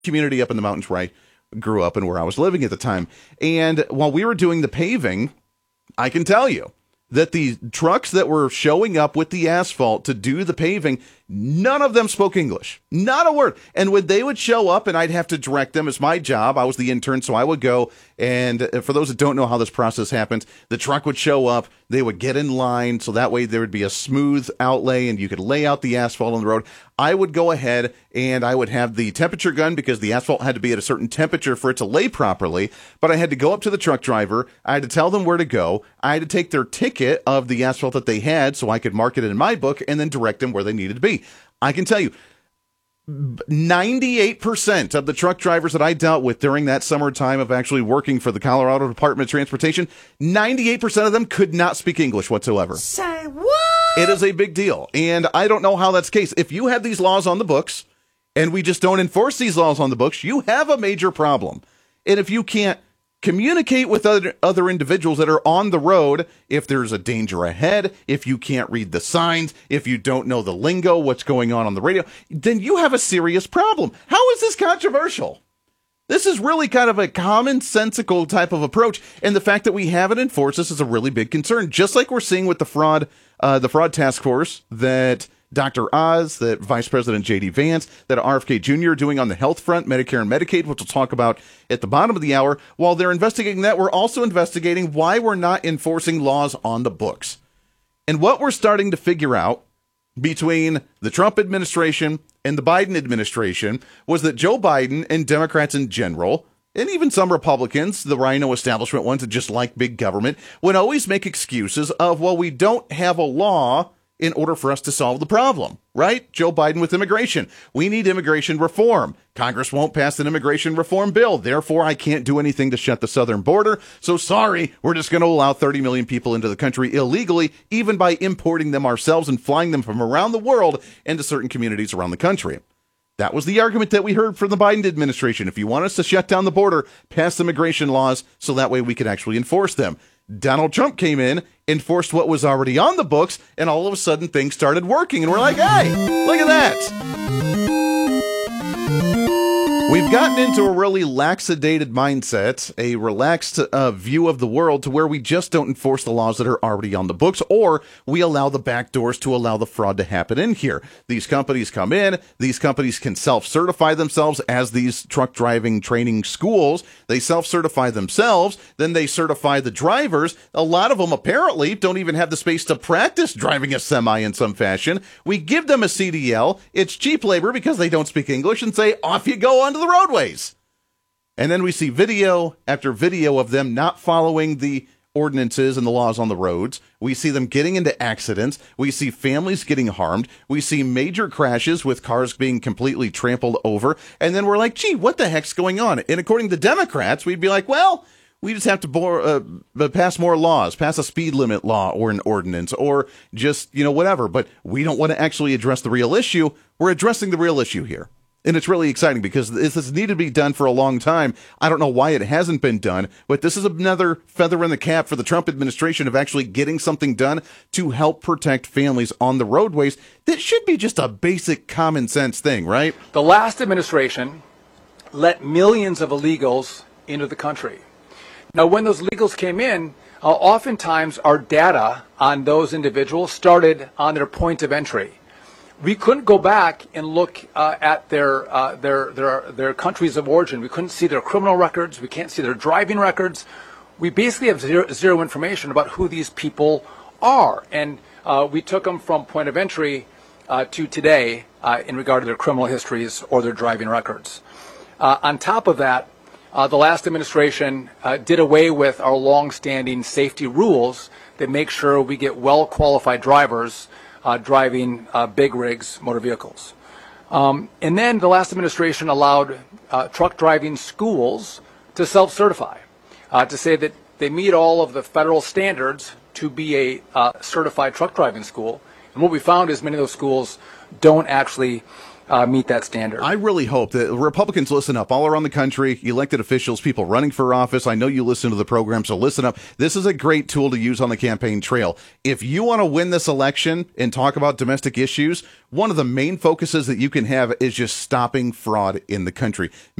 community up in the mountains where I grew up and where I was living at the time. And while we were doing the paving, I can tell you that the trucks that were showing up with the asphalt to do the paving, none of them spoke English. Not a word. And when they would show up and I'd have to direct them, it's my job. I was the intern, so I would go. And for those that don't know how this process happens, the truck would show up, they would get in line, so that way there would be a smooth outlay and you could lay out the asphalt on the road. I would go ahead and I would have the temperature gun because the asphalt had to be at a certain temperature for it to lay properly. But I had to go up to the truck driver. I had to tell them where to go. I had to take their ticket of the asphalt that they had so I could mark it in my book and then direct them where they needed to be. I can tell you, 98% of the truck drivers that I dealt with during that summertime of actually working for the Colorado Department of Transportation, 98% of them could not speak English whatsoever. Say what? It is a big deal. And I don't know how that's the case. If you have these laws on the books and we just don't enforce these laws on the books, you have a major problem. And if you can't communicate with other individuals that are on the road, if there's a danger ahead, if you can't read the signs, if you don't know the lingo, what's going on the radio, then you have a serious problem. How is this controversial? This is really kind of a commonsensical type of approach, and the fact that we haven't enforced this is a really big concern. Just like we're seeing with the fraud task force that Dr. Oz, that Vice President J.D. Vance, that RFK Jr. are doing on the health front, Medicare and Medicaid, which we'll talk about at the bottom of the hour. While they're investigating that, we're also investigating why we're not enforcing laws on the books. And what we're starting to figure out between the Trump administration and the Biden administration was that Joe Biden and Democrats in general, and even some Republicans, the Rhino establishment ones that just like big government, would always make excuses of, well, we don't have a law in order for us to solve the problem, right? Joe Biden with immigration. We need immigration reform. Congress won't pass an immigration reform bill. Therefore, I can't do anything to shut the southern border. So sorry, we're just going to allow 30 million people into the country illegally, even by importing them ourselves and flying them from around the world into certain communities around the country. That was the argument that we heard from the Biden administration. If you want us to shut down the border, pass immigration laws so that way we can actually enforce them. Donald Trump came in, enforced what was already on the books, and all of a sudden things started working. And we're like, hey, look at that. We've gotten into a really laxadated mindset, a relaxed view of the world to where we just don't enforce the laws that are already on the books, or we allow the back doors to allow the fraud to happen in here. These companies come in, these companies can self-certify themselves as these truck driving training schools. They self-certify themselves, then they certify the drivers. A lot of them apparently don't even have the space to practice driving a semi in some fashion. We give them a CDL, it's cheap labor because they don't speak English, and say, off you go onto the roadways. And then we see video after video of them not following the ordinances and the laws on the roads. We see them getting into accidents. We see families getting harmed. We see major crashes with cars being completely trampled over. And then we're like, gee, what the heck's going on? And according to Democrats, we'd be like, well, we just have to pass more laws, pass a speed limit law or an ordinance or just, whatever. But we don't want to actually address the real issue. We're addressing the real issue here. And it's really exciting because this has needed to be done for a long time. I don't know why it hasn't been done, but this is another feather in the cap for the Trump administration of actually getting something done to help protect families on the roadways. That should be just a basic common sense thing, right? The last administration let millions of illegals into the country. Now, when those illegals came in, oftentimes our data on those individuals started on their point of entry. We couldn't go back and look at their countries of origin. We couldn't see their criminal records. We can't see their driving records. We basically have zero information about who these people are. And we took them from point of entry to today in regard to their criminal histories or their driving records. On top of that, the last administration did away with our long-standing safety rules that make sure we get well-qualified drivers driving big rigs, motor vehicles. And then the last administration allowed truck driving schools to self-certify, to say that they meet all of the federal standards to be a certified truck driving school. And what we found is many of those schools don't actually meet that standard. I really hope that Republicans listen up all around the country, elected officials, people running for office. I know you listen to the program, so listen up. This is a great tool to use on the campaign trail. If you want to win this election and talk about domestic issues, one of the main focuses that you can have is just stopping fraud in the country.